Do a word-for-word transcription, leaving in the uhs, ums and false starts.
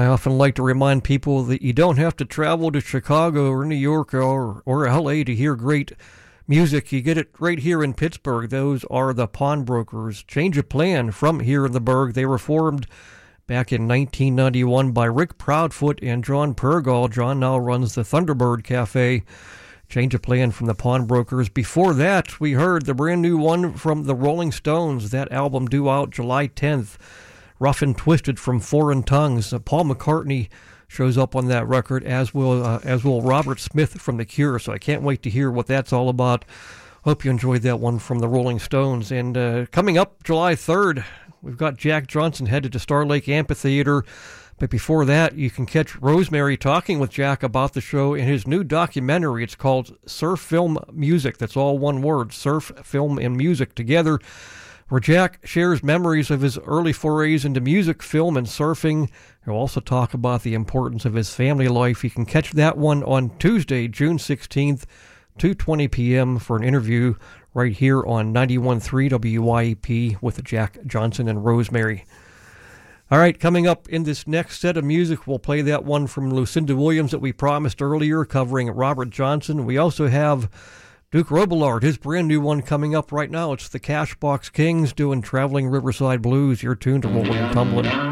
I often like to remind people that you don't have to travel to Chicago or New York or, or L A to hear great music. You get it right here in Pittsburgh. Those are the Pawnbrokers. Change of Plan from here in the Burgh. They were formed back in nineteen ninety-one by Rick Proudfoot and John Pergall. John now runs the Thunderbird Cafe. Change of Plan from the Pawnbrokers. Before that, we heard the brand new one from the Rolling Stones. That album due out July tenth. Rough and Twisted from Foreign Tongues. Uh, Paul McCartney shows up on that record, as will uh, as will Robert Smith from The Cure. So I can't wait to hear what that's all about. Hope you enjoyed that one from the Rolling Stones. And uh, coming up July third, we've got Jack Johnson headed to Star Lake Amphitheater. But before that, you can catch Rosemary talking with Jack about the show in his new documentary. It's called Surf Film Music. That's all one word, surf, film, and music together, where Jack shares memories of his early forays into music, film, and surfing. He'll also talk about the importance of his family life. You can catch that one on Tuesday, June sixteenth, two twenty p.m. for an interview right here on ninety-one point three W Y E P with Jack Johnson and Rosemary. All right, coming up in this next set of music, we'll play that one from Lucinda Williams that we promised earlier, covering Robert Johnson. We also have Duke Robillard, his brand new one coming up right now. It's the Cashbox Kings doing Traveling Riverside Blues. You're tuned to Rolling and Tumbling.